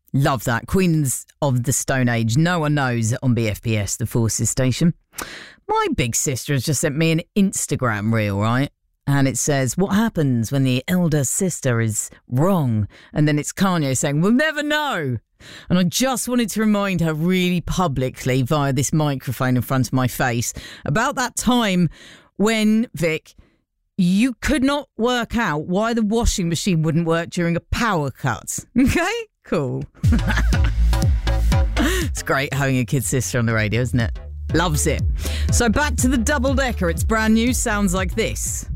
Love that. Queens of the Stone Age. No one knows on BFBS, the Forces station. My big sister has just sent me an Instagram reel, right? And it says, what happens when the elder sister is wrong? And then it's Kanye saying, we'll never know. And I just wanted to remind her really publicly via this microphone in front of my face about that time when, Vic, you could not work out why the washing machine wouldn't work during a power cut. Okay? Cool. It's great having a kid sister on the radio, isn't it? Loves it. So back to the double decker. It's brand new. Sounds like this.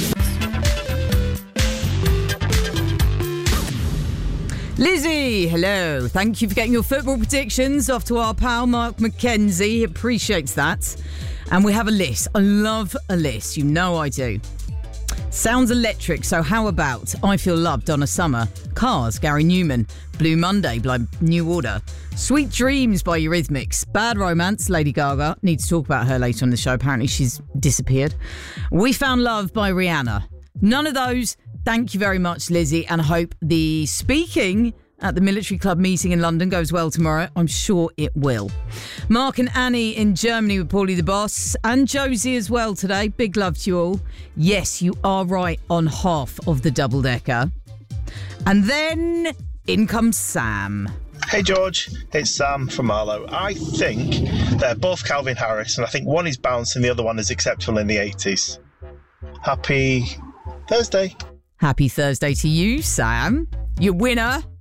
Lizzie, hello. Thank you for getting your football predictions off to our pal Mark McKenzie. He appreciates that. And we have a list. I love a list. You know I do. Sounds electric, so how about I Feel Loved on a Summer? Cars, Gary Newman. Blue Monday by New Order. Sweet Dreams by Eurythmics. Bad Romance, Lady Gaga. Need to talk about her later on the show. Apparently she's disappeared. We Found Love by Rihanna. None of those. Thank you very much, Lizzie, and I hope the speaking at the Military Club meeting in London goes well tomorrow. I'm sure it will. Mark and Annie in Germany with Paulie the Boss, and Josie as well today. Big love to you all. Yes, you are right on half of the double-decker. And then in comes Sam. Hey George, it's Sam from Marlow. I think they're both Calvin Harris, and I think one is bounce and the other one is acceptable in the 80s. Happy Thursday. Happy Thursday to you, Sam. Your winner